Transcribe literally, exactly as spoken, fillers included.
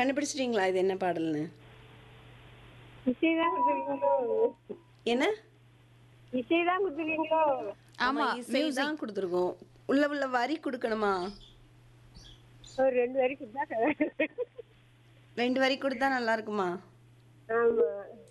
கண்டுபிடிச்சிட்டீங்களா இது என்ன பாடல்னு? இசை தான் கொடுத்துருக்கீங்களோ? என்ன? இசை தான் கொடுத்துருக்கீங்களோ? ஆமா, ஆமா, இசை மியூசிக். தான் குடுத்துருக்கோம். உள்ள உள்ள வரி குடுக்கணுமா? ஒரு ரெண்டு வரைக்கும் தான். ரெண்டு வரி குடுத்தா நல்லா இருக்குமா? ஆமா.